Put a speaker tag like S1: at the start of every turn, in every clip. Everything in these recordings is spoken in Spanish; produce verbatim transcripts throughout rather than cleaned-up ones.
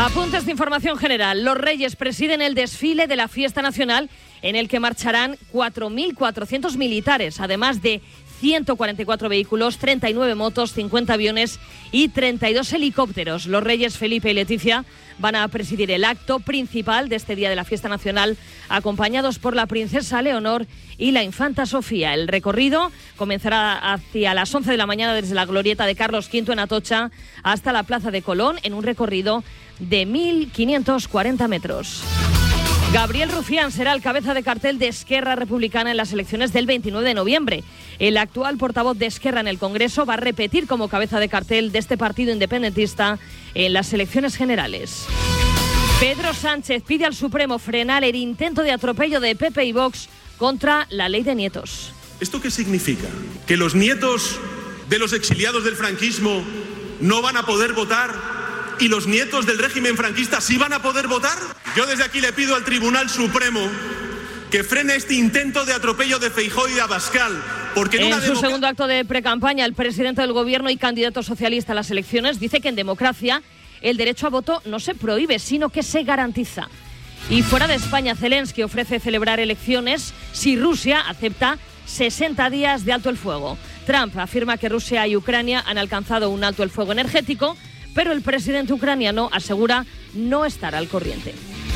S1: Apuntes de información general. Los Reyes presiden el desfile de la fiesta nacional en el que marcharán cuatro mil cuatrocientos militares, además de ciento cuarenta y cuatro vehículos, treinta y nueve motos, cincuenta aviones y treinta y dos helicópteros. Los Reyes Felipe y Leticia van a presidir el acto principal de este día de la fiesta nacional, acompañados por la princesa Leonor y la infanta Sofía. El recorrido comenzará hacia las once de la mañana desde la glorieta de Carlos quinto en Atocha hasta la plaza de Colón, en un recorrido de mil quinientos cuarenta metros. Gabriel Rufián será el cabeza de cartel de Esquerra Republicana en las elecciones del veintinueve de noviembre. El actual portavoz de Esquerra en el Congreso va a repetir como cabeza de cartel de este partido independentista en las elecciones generales. Pedro Sánchez pide al Supremo frenar el intento de atropello de P P y Vox contra la ley de nietos.
S2: ¿Esto qué significa? ¿Que los nietos de los exiliados del franquismo no van a poder votar y los nietos del régimen franquista sí van a poder votar? Yo desde aquí le pido al Tribunal Supremo que frene este intento de atropello de Feijóo y de Abascal, porque en, en una
S1: su
S2: democracia...
S1: segundo acto de precampaña, el presidente del Gobierno y candidato socialista a las elecciones dice que en democracia el derecho a voto no se prohíbe, sino que se garantiza. Y fuera de España, Zelensky ofrece celebrar elecciones si Rusia acepta sesenta días de alto el fuego. Trump afirma que Rusia y Ucrania han alcanzado un alto el fuego energético, pero el presidente ucraniano asegura no estar al corriente.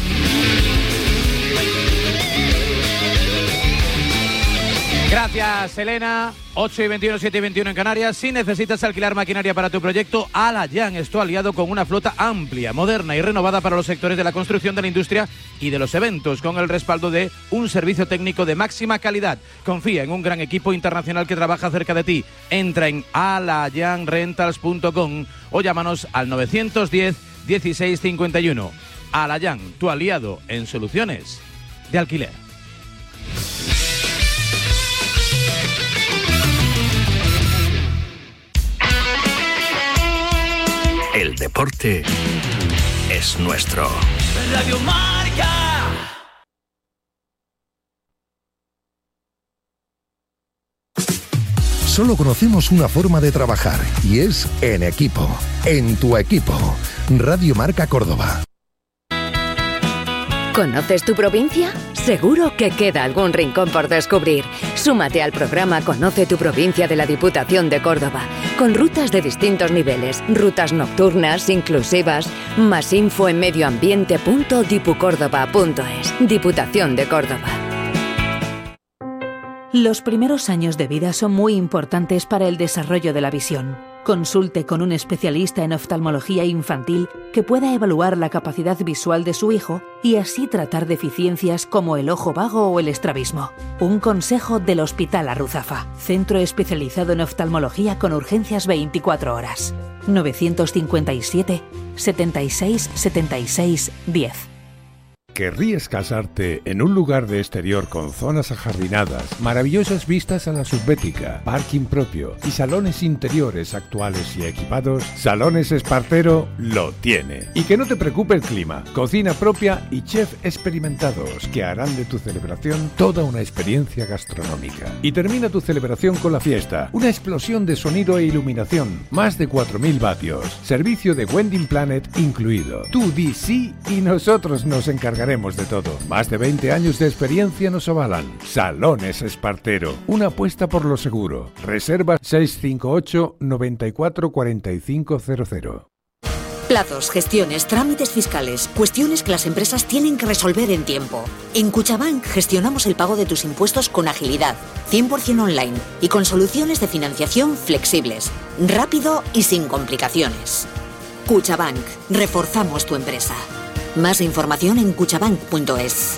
S3: Gracias, Elena. ocho y veintiuno, siete y veintiuno en Canarias. Si necesitas alquilar maquinaria para tu proyecto, Alayan es tu aliado con una flota amplia, moderna y renovada para los sectores de la construcción, de la industria y de los eventos, con el respaldo de un servicio técnico de máxima calidad. Confía en un gran equipo internacional que trabaja cerca de ti. Entra en alayan rentals punto com o llámanos al novecientos diez, dieciséis cincuenta y uno. Alayan, tu aliado en soluciones de alquiler.
S4: El deporte es nuestro. Radio Marca.
S5: Solo conocemos una forma de trabajar y es en equipo. En tu equipo. Radio Marca Córdoba.
S6: ¿Conoces tu provincia? Seguro que queda algún rincón por descubrir. Súmate al programa Conoce tu provincia de la Diputación de Córdoba, con rutas de distintos niveles, rutas nocturnas, inclusivas. Más info en medioambiente punto dipucórdoba punto es. Diputación de Córdoba.
S7: Los primeros años de vida son muy importantes para el desarrollo de la visión. Consulte con un especialista en oftalmología infantil que pueda evaluar la capacidad visual de su hijo y así tratar deficiencias como el ojo vago o el estrabismo. Un consejo del Hospital Arruzafa, centro especializado en oftalmología con urgencias veinticuatro horas. novecientos cincuenta y siete, setenta y seis, setenta y seis, diez.
S8: ¿Querrías casarte en un lugar de exterior con zonas ajardinadas, maravillosas vistas a la subbética, parking propio y salones interiores actuales y equipados? Salones Espartero lo tiene. Y que no te preocupe el clima, cocina propia y chef experimentados que harán de tu celebración toda una experiencia gastronómica. Y termina tu celebración con la fiesta, una explosión de sonido e iluminación, más de cuatro mil vatios, servicio de Wedding Planet incluido. Tú di sí y nosotros nos encargaremos de todo. Más de veinte años de experiencia nos avalan. Salones Espartero, una apuesta por lo seguro. Reserva seis cinco ocho, noventa y cuatro, cuarenta y cinco cero cero.
S9: Plazos, gestiones, trámites fiscales, cuestiones que las empresas tienen que resolver en tiempo. En Cuchabank gestionamos el pago de tus impuestos con agilidad, cien por ciento online y con soluciones de financiación flexibles, rápido y sin complicaciones. Cuchabank, reforzamos tu empresa. Más información en cuchabank punto es.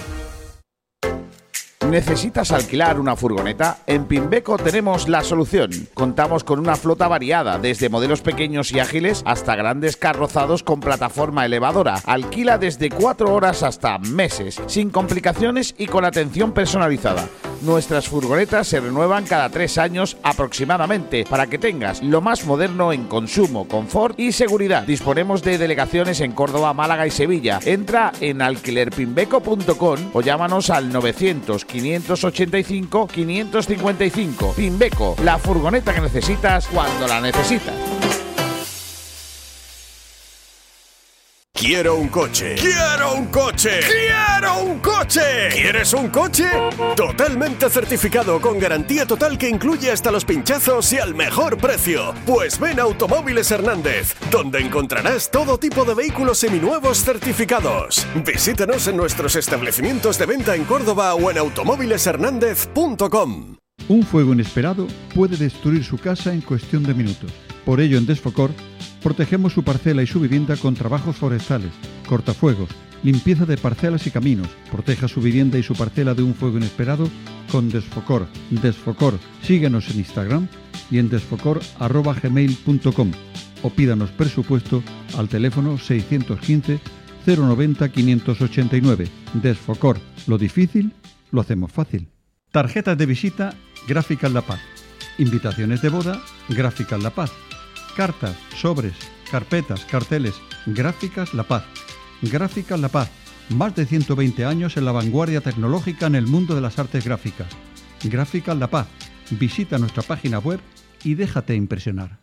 S10: ¿Necesitas alquilar una furgoneta? En Pimbeco tenemos la solución. Contamos con una flota variada, desde modelos pequeños y ágiles hasta grandes carrozados con plataforma elevadora. Alquila desde cuatro horas hasta meses, sin complicaciones y con atención personalizada. Nuestras furgonetas se renuevan cada tres años aproximadamente, para que tengas lo más moderno en consumo, confort y seguridad. Disponemos de delegaciones en Córdoba, Málaga y Sevilla. Entra en alquiler pimbeco punto com o llámanos al novecientos, quinientos ochenta y cinco, quinientos cincuenta y cinco. Pimbeco, la furgoneta que necesitas cuando la necesitas.
S11: Quiero un coche. ¡Quiero un coche! ¡Quiero un coche! ¿Quieres un coche? Totalmente certificado, con garantía total que incluye hasta los pinchazos y al mejor precio. Pues ven a Automóviles Hernández, donde encontrarás todo tipo de vehículos seminuevos certificados. Visítanos en nuestros establecimientos de venta en Córdoba o en automóviles hernández punto com.
S12: Un fuego inesperado puede destruir su casa en cuestión de minutos. Por ello, en Desfocor, protegemos su parcela y su vivienda con trabajos forestales, cortafuegos, limpieza de parcelas y caminos. Proteja su vivienda y su parcela de un fuego inesperado con Desfocor. Desfocor. Síguenos en Instagram y en desfocor arroba gmail punto com o pídanos presupuesto al teléfono seiscientos quince cero noventa quinientos ochenta y nueve. Desfocor. Lo difícil, lo hacemos fácil. Tarjetas de visita Gráficas La Paz. Invitaciones de boda Gráficas La Paz. Cartas, sobres, carpetas, carteles, Gráficas La Paz. Gráficas La Paz, más de ciento veinte años en la vanguardia tecnológica en el mundo de las artes gráficas. Gráficas La Paz, visita nuestra página web y déjate impresionar.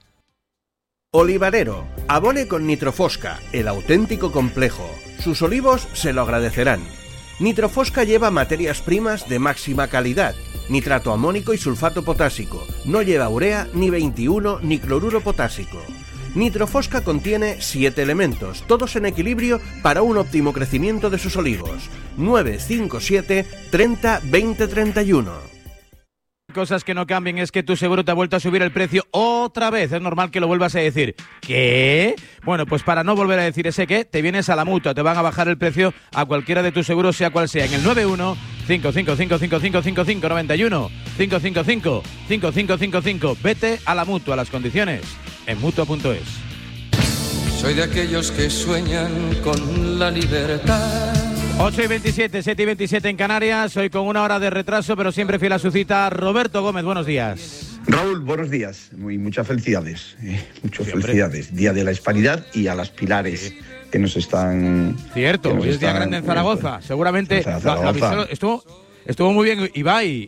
S13: Olivarero, abone con Nitrofosca, el auténtico complejo. Sus olivos se lo agradecerán. Nitrofosca lleva materias primas de máxima calidad, nitrato amónico y sulfato potásico. No lleva urea, ni veintiuno, ni cloruro potásico. Nitrofosca contiene siete elementos, todos en equilibrio para un óptimo crecimiento de sus olivos. nueve cinco siete treinta veinte treinta y uno.
S3: Cosas que no cambien es que tu seguro te ha vuelto a subir el precio otra vez. Es normal que lo vuelvas a decir. ¿Qué? Bueno, pues para no volver a decir ese qué, te vienes a la Mutua. Te van a bajar el precio a cualquiera de tus seguros, sea cual sea. En el nueve uno cinco cinco cinco cinco cinco cinco cinco nueve uno cinco cinco cinco cinco cinco cinco cinco. Vete a la Mutua. Las condiciones en mutua punto es.
S14: Soy de aquellos que sueñan con la libertad.
S3: ocho y veintisiete, siete y veintisiete en Canarias, hoy con una hora de retraso, pero siempre fiel a su cita. Roberto Gómez, buenos días.
S15: Raúl, buenos días. Muy, muchas felicidades, eh, muchas felicidades. Día de la Hispanidad y a las Pilares sí. que nos están...
S3: Cierto, hoy es Día Grande en Zaragoza. Eh, Seguramente Zaragoza. La, la, la, estuvo, estuvo muy bien Ibai.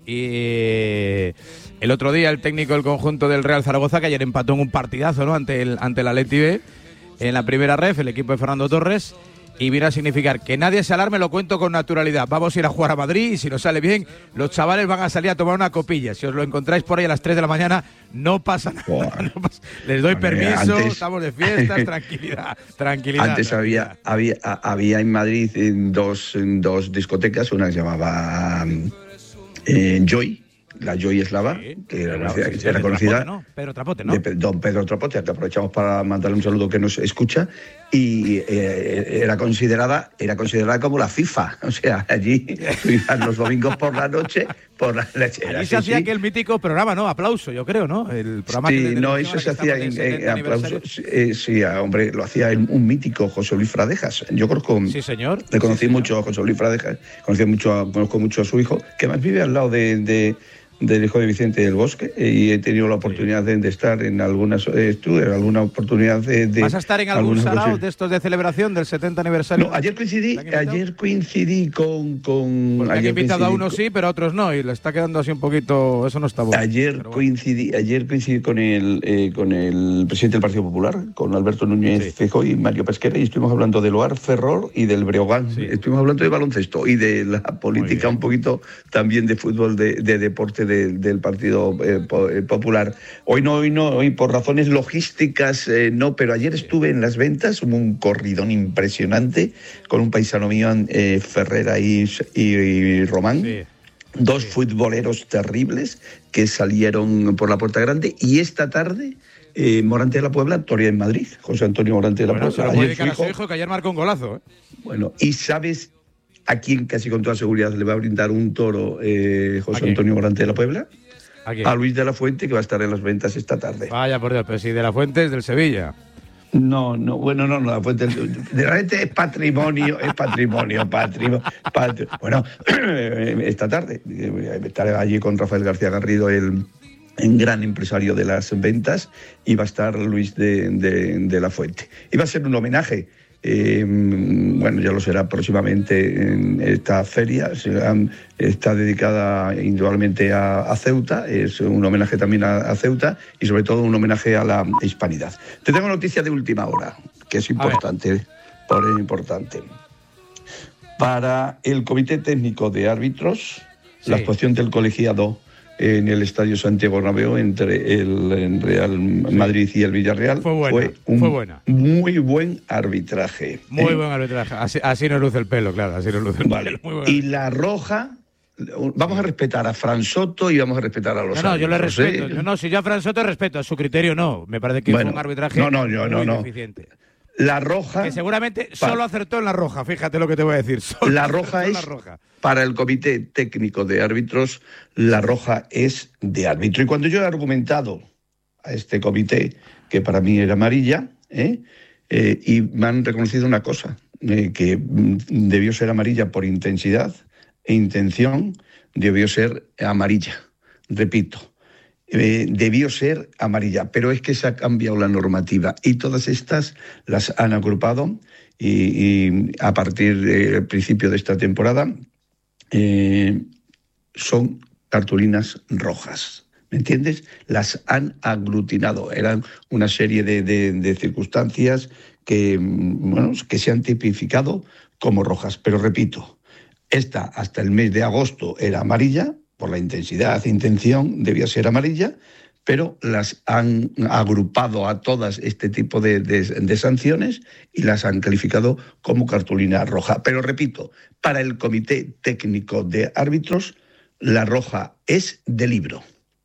S3: Y el otro día el técnico del conjunto del Real Zaragoza, que ayer empató en un partidazo, ¿no? Ante el, ante el Atleti B, en la primera ref, el equipo de Fernando Torres. Y viene a significar que nadie se alarme, lo cuento con naturalidad. Vamos a ir a jugar a Madrid y si nos sale bien, los chavales van a salir a tomar una copilla. Si os lo encontráis por ahí a las tres de la mañana, no pasa nada. No pasa. Les doy permiso, antes, estamos de fiestas, tranquilidad, tranquilidad.
S15: Antes
S3: tranquilidad.
S15: Había, había, había en Madrid en dos, en dos discotecas, una que se llamaba eh, Joy. La Joy Eslava, sí, que era, claro, conocida, sí, era conocida
S3: Trapote, ¿no? Pedro Trapote, ¿no?
S15: De don Pedro Trapote, que aprovechamos para mandarle un saludo que nos escucha, y eh, era considerada era considerada como la FIFA, o sea, allí iban los domingos por la noche, por la leche.
S3: Allí se hacía sí. aquel mítico programa, ¿no? Aplauso, yo creo, ¿no? El programa
S15: sí,
S3: que
S15: no, eso se hacía en, en Aplauso, eh, sí, hombre, lo hacía un mítico José Luis Fradejas. Yo conozco,
S3: sí, señor.
S15: Le conocí
S3: sí,
S15: mucho a José Luis Fradejas, conocí mucho a, conozco mucho a su hijo, que más vive al lado de... de del hijo de Vicente del Bosque, y he tenido la oportunidad de, de estar en algunas estudios, alguna oportunidad de, de...
S3: ¿Vas a estar en algún sarao de estos de celebración del setenta aniversario?
S15: No, ayer coincidí, ayer coincidí con... con
S3: Porque
S15: ayer
S3: han invitado a unos
S15: con,
S3: sí, pero a otros no, y le está quedando así un poquito... Eso no está bueno.
S15: Ayer bueno. coincidí ayer coincidí con el eh, con el presidente del Partido Popular, con Alberto Núñez sí. Feijóo y Mario Pesquera, y estuvimos hablando del Oar Ferrol y del Breogán. Sí. Estuvimos hablando de baloncesto y de la política, un poquito también de fútbol, de, de deporte de, del Partido Eh, popular. Hoy no, hoy no, hoy por razones logísticas eh, no, pero ayer estuve en Las Ventas, hubo un corridón impresionante con un paisano mío, eh, Ferrera y, y, y Román. Sí. Dos sí. futboleros terribles que salieron por la Puerta Grande, y esta tarde eh, Morante de la Puebla, Toria en Madrid, José Antonio Morante de la
S3: bueno,
S15: Puebla.
S3: Se lo puede dedicar a su hijo, que ayer marcó un golazo. ¿eh?
S15: Bueno, y sabes a quién casi con toda seguridad le va a brindar un toro eh, José Antonio Morante de la Puebla. ¿A, a Luis de la Fuente, que va a estar en Las Ventas esta tarde.
S3: Vaya por Dios, pero si de la Fuente es del Sevilla.
S15: No, no, bueno, no, no, la Fuente de la Fuente es patrimonio, es patrimonio, patrimonio, patri, bueno, esta tarde estaré allí con Rafael García Garrido, el, el gran empresario de las ventas, y va a estar Luis de, de, de la Fuente. Y va a ser un homenaje. Eh, bueno, ya lo será próximamente en esta feria. Será, está dedicada indudablemente a, a Ceuta, es un homenaje también a, a Ceuta, y sobre todo un homenaje a la hispanidad. Te tengo noticia de última hora, que es importante. por el importante. Para el Comité Técnico de Árbitros, sí. La actuación del colegiado en el Estadio Santiago Bernabéu entre el Real Madrid y el Villarreal
S3: fue, buena,
S15: fue un
S3: fue buena.
S15: muy buen arbitraje.
S3: Muy
S15: ¿eh?
S3: buen arbitraje. Así, así nos luce el pelo, claro, así nos luce el
S15: vale.
S3: pelo. Muy bueno.
S15: Y la roja, vamos a respetar a Fran Soto y vamos a respetar a los
S3: No, no,
S15: árbitros,
S3: yo le respeto.
S15: ¿eh?
S3: Yo no, si yo a Fran Soto respeto, a su criterio no. Me parece que
S15: bueno,
S3: fue un arbitraje
S15: no, no, yo,
S3: muy
S15: no, no.
S3: deficiente.
S15: La roja...
S3: Que seguramente
S15: para,
S3: solo acertó en la roja, fíjate lo que te voy a decir. Solo
S15: la roja es,
S3: la roja.
S15: Para el Comité Técnico de Árbitros, la roja es de árbitro. Y cuando yo he argumentado a este comité, que para mí era amarilla, ¿eh? Eh, y me han reconocido una cosa, eh, que debió ser amarilla por intensidad e intención, debió ser amarilla, repito. Eh, debió ser amarilla, pero es que se ha cambiado la normativa y todas estas las han agrupado y, y a partir del principio de esta temporada eh, son cartulinas rojas, ¿me entiendes? Las han aglutinado, eran una serie de, de, de circunstancias que, bueno, que se han tipificado como rojas, pero repito, esta hasta el mes de agosto era amarilla, por la intensidad e intención debía ser amarilla, pero las han agrupado a todas este tipo de, de, de sanciones y las han calificado como cartulina roja. Pero repito, para el Comité Técnico de Árbitros, la roja es de libro.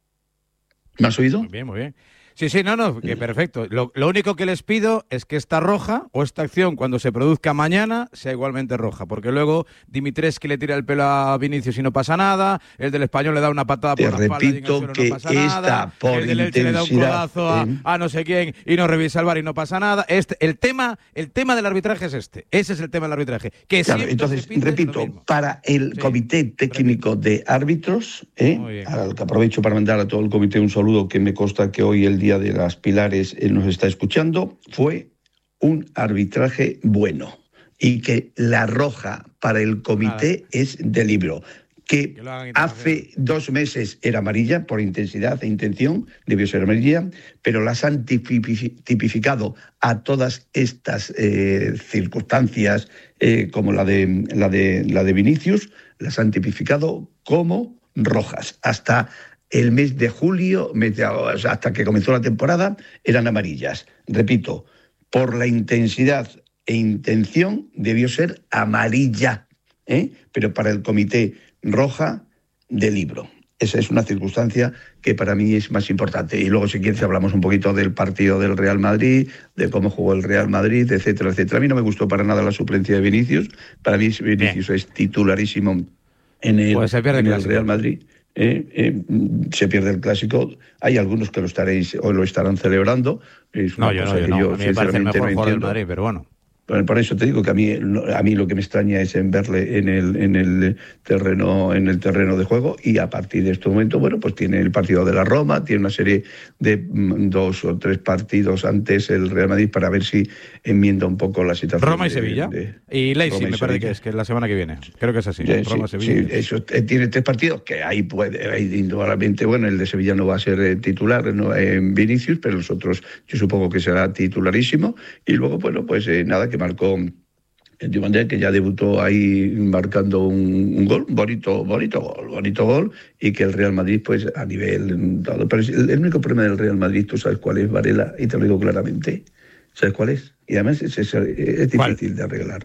S15: ¿Me has oído?
S3: Muy bien, muy bien. Sí, sí, no, no, que perfecto. Lo, lo único que les pido es que esta roja o esta acción cuando se produzca mañana sea igualmente roja, porque luego Dimitrescu le tira el pelo a Vinicius y no pasa nada, el del Español le da una patada por
S15: Te
S3: la espalda y en el suelo
S15: que
S3: no pasa
S15: esta
S3: nada,
S15: por
S3: el del Elche le da un codazo a,
S15: ¿eh?
S3: a no sé quién y no revisa el V A R y no pasa nada. Este, el tema, el tema del arbitraje es este, ese es el tema del arbitraje. Que
S15: claro, entonces, repito, para el sí. Comité Técnico de Árbitros, ¿eh? al que aprovecho para mandar a todo el comité un saludo, que me consta que hoy el Día de las Pilares él nos está escuchando, fue un arbitraje bueno y que la roja para el comité Nada. es de libro. Que, que hace dos meses era amarilla por intensidad e intención, debió ser amarilla, pero las han tipificado a todas estas eh, circunstancias, eh, como la de, la, de, la de Vinicius, las han tipificado como rojas. Hasta el mes de julio, mes de, hasta que comenzó la temporada, eran amarillas. Repito, por la intensidad e intención debió ser amarilla, ¿eh? Pero para el comité roja de libro. Esa es una circunstancia que para mí es más importante. Y luego, si quieres, hablamos un poquito del partido del Real Madrid, de cómo jugó el Real Madrid, etcétera, etcétera. A mí no me gustó para nada la suplencia de Vinicius. Para mí Vinicius Bien. es titularísimo en el, pues en el Real Madrid. Eh, eh, se pierde el clásico. Hay algunos que lo estaréis o lo estarán celebrando. Es una
S3: no, yo
S15: cosa
S3: no, yo
S15: que
S3: no.
S15: yo
S3: A mí me parece el mejor
S15: no
S3: jugador del Madrid, pero bueno.
S15: Por eso te digo que a mí a mí lo que me extraña es en verle en el en el terreno en el terreno de juego, y a partir de este momento, bueno, pues tiene el partido de la Roma, tiene una serie de mm, dos o tres partidos antes el Real Madrid para ver si enmienda un poco la situación.
S3: Roma y
S15: de,
S3: Sevilla
S15: de,
S3: y Leipzig,
S15: Roma y
S3: me parece
S15: Sevilla.
S3: que es que es la semana que viene. Creo que es así.
S15: Sí,
S3: Roma,
S15: sí,
S3: Sevilla.
S15: sí, eso eh, tiene tres partidos que ahí puede, ahí indudablemente, bueno, el de Sevilla no va a ser eh, titular no, en Vinicius, pero los otros yo supongo que será titularísimo. Y luego, bueno, pues eh, nada, que marcó Diomandé, que ya debutó ahí marcando un, un gol, bonito, bonito gol, bonito gol, y que el Real Madrid, pues a nivel... Pero el, el único problema del Real Madrid, tú sabes cuál es, Varela, y te lo digo claramente, ¿sabes cuál es? Y además es, es, es difícil ¿Cuál? de arreglar.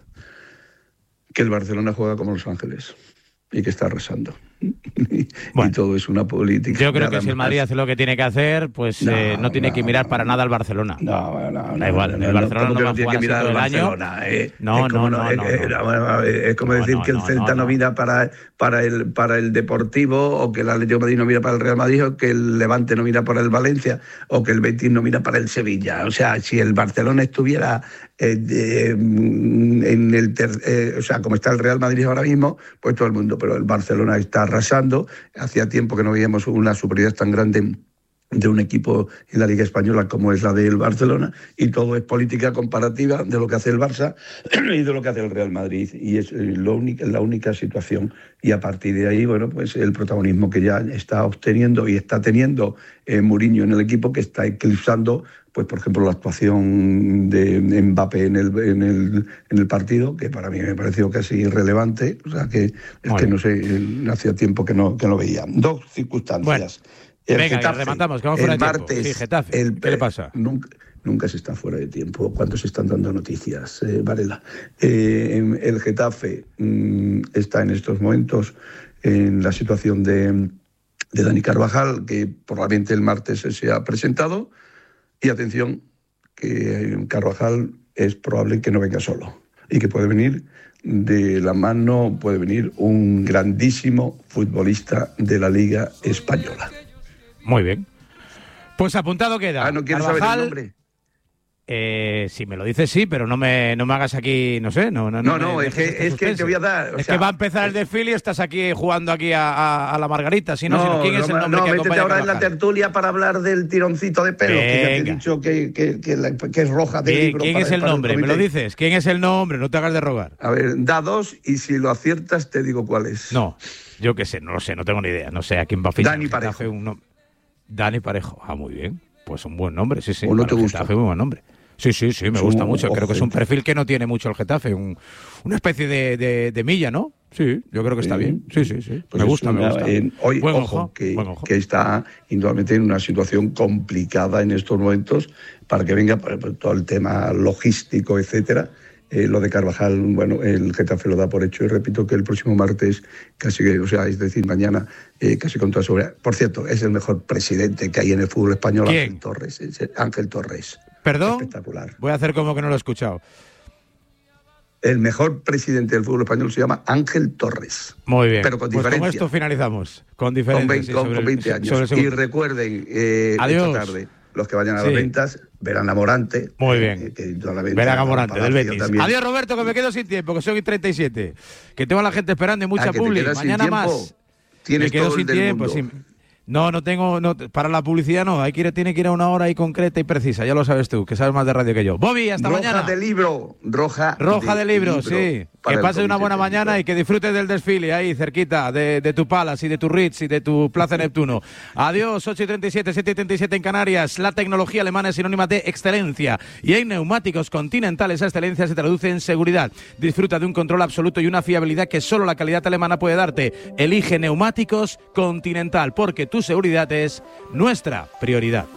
S15: Que el Barcelona juega como Los Ángeles y que está arrasando. Bueno, y todo es una política.
S3: Yo creo que si el Madrid hace lo que tiene que hacer, pues no, eh, no tiene no, que mirar no, para nada al Barcelona.
S15: No, no,
S3: da igual.
S15: No,
S3: el Barcelona no,
S15: no,
S3: va a
S15: tiene
S3: jugar
S15: que mirar
S3: todo el año.
S15: Eh.
S3: No, no, no,
S15: es,
S3: no,
S15: es,
S3: no.
S15: Es como decir
S3: no,
S15: que el
S3: no,
S15: Celta no,
S3: no
S15: mira para, para, el, para el Deportivo, o que el Atlético de Madrid no mira para el Real Madrid, o que el Levante no mira para el Valencia, o que el Betis no mira para el Sevilla. O sea, si el Barcelona estuviera eh, de, en el ter, eh, o sea, como está el Real Madrid ahora mismo, pues todo el mundo, pero el Barcelona está arrasando. Hacía tiempo que no veíamos una superioridad tan grande de un equipo en la Liga Española como es la del Barcelona, y todo es política comparativa de lo que hace el Barça y de lo que hace el Real Madrid, y es lo única, la única situación, y a partir de ahí, bueno, pues el protagonismo que ya está obteniendo y está teniendo eh, Mourinho en el equipo, que está eclipsando, pues por ejemplo, la actuación de Mbappé en el, en el, en el partido, que para mí me pareció casi irrelevante, o sea que es bueno. que no sé, hacía tiempo que no, que no veía. Dos circunstancias.
S3: Bueno.
S15: El
S3: Venga,
S15: Getafe,
S3: rematamos, que vamos fuera
S15: el
S3: de
S15: martes,
S3: tiempo. Sí, Getafe.
S15: El,
S3: ¿Qué le pasa?
S15: Nunca, nunca se está fuera de tiempo cuando se están dando noticias, eh, Varela. Eh, el Getafe mmm, está en estos momentos en la situación de, de Dani Carvajal, que probablemente el martes se ha presentado. Y atención, que Carvajal es probable que no venga solo y que puede venir de la mano, puede venir un grandísimo futbolista de la Liga Española.
S3: Muy bien. Pues apuntado queda.
S15: Ah, ¿no quieres
S3: Carvajal,
S15: saber el nombre?
S3: Eh, si me lo dices, sí, pero no me, no me hagas aquí, no sé, no, no,
S15: no,
S3: no,
S15: no es, que, es que te voy a dar.
S3: O es
S15: sea,
S3: que va a empezar el desfile y estás aquí jugando aquí a, a, a la Margarita, si no, no, sino ¿quién no, es el nombre
S15: no,
S3: que
S15: métete ahora
S3: a
S15: en la tertulia para hablar del tironcito de pelo,
S3: Venga.
S15: que ya te he dicho que, que, que, la, que es roja de libro.
S3: ¿Quién
S15: para,
S3: es el
S15: para
S3: nombre?
S15: El
S3: ¿Me lo dices? ¿Quién es el nombre? No te hagas de rogar.
S15: A ver, da dos y si lo aciertas te digo cuál es.
S3: No, yo qué sé, no lo sé, no tengo ni idea, no sé a quién va a fichar.
S15: Dani Parejo.
S3: Un no... Dani Parejo, ah, muy bien, pues un buen nombre, sí, sí.
S15: ¿O no te gusta?
S3: Getafe, muy buen nombre. Sí, sí, sí, me gusta mucho. Creo que es un perfil que no tiene mucho el Getafe, un, una especie de, de, de milla, ¿no? Sí, yo creo que está bien. Sí, sí, sí.
S15: Pues
S3: me gusta,
S15: una,
S3: me gusta.
S15: Eh, hoy,
S3: buen
S15: ojo,
S3: ojo,
S15: que,
S3: buen ojo.
S15: que está indudablemente en una situación complicada en estos momentos para que venga por, por todo el tema logístico, etcétera. Eh, lo de Carvajal, bueno, el Getafe lo da por hecho y repito que el próximo martes, casi que, o sea, es decir, mañana, eh, casi con toda seguridad. Por cierto, es el mejor presidente que hay en el fútbol español,
S3: ¿Quién?
S15: Ángel Torres. Es Ángel Torres.
S3: ¿Perdón?
S15: Espectacular.
S3: Voy a hacer como que no lo he escuchado.
S15: El mejor presidente del fútbol español se llama Ángel Torres.
S3: Muy bien.
S15: Pero con
S3: pues
S15: diferencia.
S3: con esto finalizamos. Con diferencia.
S15: Con veinte,
S3: sí,
S15: con,
S3: sobre
S15: con veinte
S3: el,
S15: años.
S3: sobre el segundo.
S15: Y recuerden, eh,
S3: Adiós.
S15: esta tarde, los que vayan a
S3: Sí.
S15: las ventas, verán a Morante.
S3: Muy bien.
S15: Eh, que toda la venta,
S3: Verán a Morante, del Betis.
S15: También.
S3: Adiós, Roberto, que me quedo sin tiempo, que soy treinta y siete. Que tengo a la gente esperando y mucha
S15: Ah, que te
S3: publi.
S15: quedas sin
S3: Mañana
S15: tiempo.
S3: más.
S15: Tienes
S3: me quedo
S15: todo el
S3: sin
S15: del
S3: tiempo,
S15: mundo.
S3: sí. No, no tengo, no, para la publicidad no, hay que ir, tiene que ir a una hora ahí concreta y precisa, ya lo sabes tú, que sabes más de radio que yo. Bobby, hasta
S15: roja
S3: mañana.
S15: Roja de libro, roja,
S3: roja de, de libro, libro, sí. Que pases una buena
S15: técnico.
S3: mañana y que disfrutes del desfile ahí cerquita de, de tu Palace y de tu Ritz y de tu Plaza Neptuno. Adiós, ocho y treinta y siete, siete y treinta y siete en Canarias. La tecnología alemana es sinónima de excelencia y en neumáticos Continental esa excelencia se traduce en seguridad. Disfruta de un control absoluto y una fiabilidad que solo la calidad alemana puede darte. Elige neumáticos Continental porque tu seguridad es nuestra prioridad.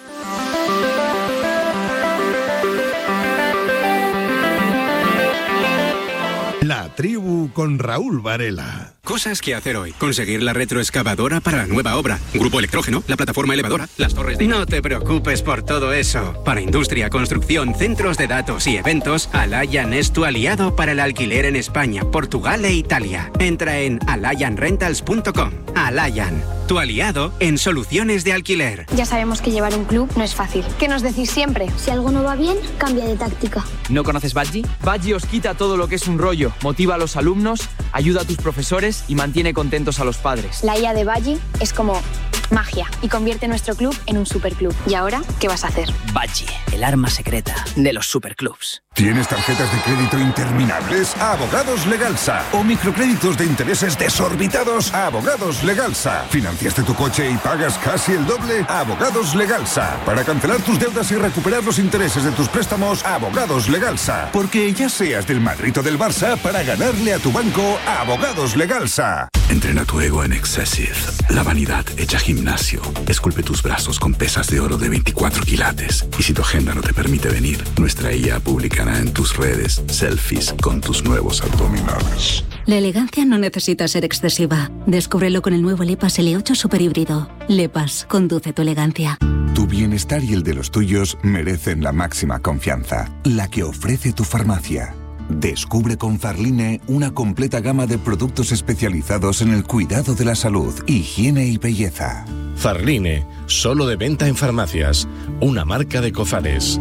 S5: La tribu con Raúl Varela.
S16: Cosas que hacer hoy. Conseguir la retroexcavadora para la nueva obra. Grupo Electrógeno, la plataforma elevadora, las torres de... No te preocupes por todo eso. Para industria, construcción, centros de datos y eventos, Alayan es tu aliado para el alquiler en España, Portugal e Italia. Entra en alayan rentals punto com. Alayan, tu aliado en soluciones de alquiler.
S17: Ya sabemos que llevar un club no es fácil. ¿Qué nos decís siempre?
S18: Si algo no va bien, cambia de táctica.
S19: ¿No conoces Badgie? Badgie os quita todo lo que es un rollo, motiva a los alumnos, ayuda a tus profesores y mantiene contentos a los padres.
S17: La I A de Badgie es como magia y convierte nuestro club en un superclub. ¿Y ahora qué vas a hacer?
S20: Badgie, el arma secreta de los superclubs.
S21: ¿Tienes tarjetas de crédito interminables? Abogados Legalsa. ¿O microcréditos de intereses desorbitados? Abogados Legalsa. ¿Financiaste tu coche y pagas casi el doble? Abogados Legalsa. Para cancelar tus deudas y recuperar los intereses de tus préstamos, Abogados Legalsa. Porque ya seas del Madrid o del Barça, para ganarle a tu banco, Abogados Legalsa.
S22: Entrena tu ego en Excessive. La vanidad hecha gimnasio. Esculpe tus brazos con pesas de oro de veinticuatro quilates. Y si tu agenda no te permite venir, nuestra I A publicará en tus redes selfies con tus nuevos abdominales.
S23: La elegancia no necesita ser excesiva. Descúbrelo con el nuevo Lepas L ocho Super Híbrido. Lepas, conduce tu elegancia.
S21: Tu bienestar y el de los tuyos merecen la máxima confianza, la que ofrece tu farmacia. Descubre con Farline una completa gama de productos especializados en el cuidado de la salud, higiene y belleza.
S24: Farline, solo de venta en farmacias, una marca de Cofales.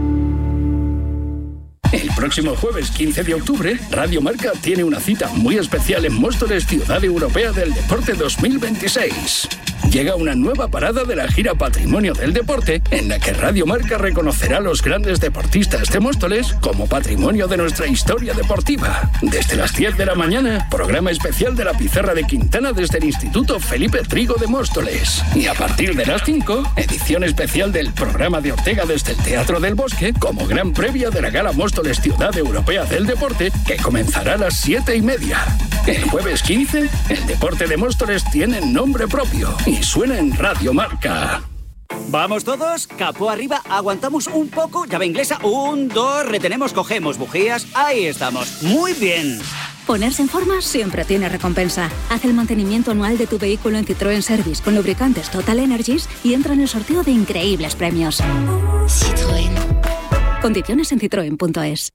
S25: El próximo jueves quince de octubre, Radio Marca tiene una cita muy especial en Móstoles, Ciudad Europea del Deporte dos mil veintiséis. llega una nueva parada de la gira Patrimonio del Deporte, en la que Radio Marca reconocerá a los grandes deportistas de Móstoles como patrimonio de nuestra historia deportiva. Desde las diez de la mañana, programa especial de la Pizarra de Quintana desde el Instituto Felipe Trigo de Móstoles. Y a partir de las cinco, edición especial del programa de Ortega desde el Teatro del Bosque, como gran previa de la Gala Móstoles Ciudad Europea del Deporte, que comenzará a las siete y media. El jueves quince, el deporte de Móstoles tiene nombre propio y suena en Radio Marca.
S1: ¿Vamos todos? Capó arriba, aguantamos un poco, llave inglesa, un, dos, retenemos, cogemos bujías, ahí estamos, muy bien.
S23: Ponerse en forma siempre tiene recompensa. Haz el mantenimiento anual de tu vehículo en Citroën Service con lubricantes Total Energies y entra en el sorteo de increíbles premios. Citroën. Condiciones en citroen punto es.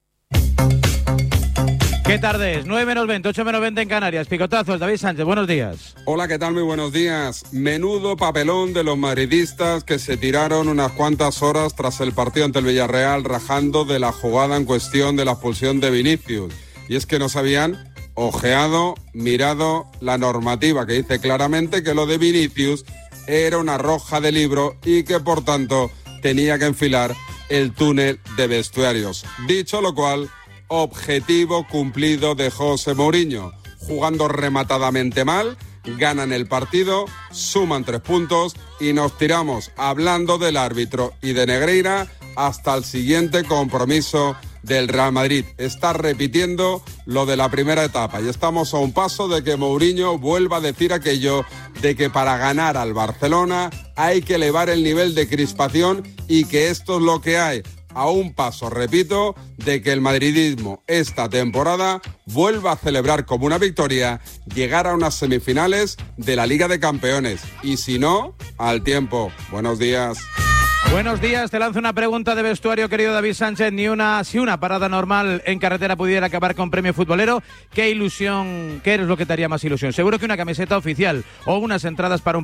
S3: ¿Qué tardes? nueve menos veinte, ocho menos veinte en Canarias. Picotazos, David Sánchez, buenos días.
S2: Hola, ¿qué tal? Muy buenos días. Menudo papelón de los madridistas que se tiraron unas cuantas horas tras el partido ante el Villarreal rajando de la jugada en cuestión de la expulsión de Vinicius. Y es que no se habían ojeado, mirado la normativa que dice claramente que lo de Vinicius era una roja de libro y que por tanto tenía que enfilar el túnel de vestuarios. Dicho lo cual, objetivo cumplido de José Mourinho. Jugando rematadamente mal, ganan el partido, suman tres puntos y nos tiramos, hablando del árbitro y de Negreira, hasta el siguiente compromiso del Real Madrid. Está repitiendo lo de la primera etapa y estamos a un paso de que Mourinho vuelva a decir aquello de que para ganar al Barcelona hay que elevar el nivel de crispación y que esto es lo que hay. A un paso, repito, de que el madridismo esta temporada vuelva a celebrar como una victoria, llegar a unas semifinales de la Liga de Campeones. Y si no, al tiempo. Buenos días.
S3: Buenos días, te lanzo una pregunta de vestuario, querido David Sánchez. Ni una, si una parada normal en carretera pudiera acabar con premio futbolero, ¿qué ilusión, qué es lo que te haría más ilusión? Seguro que una camiseta oficial o unas entradas para un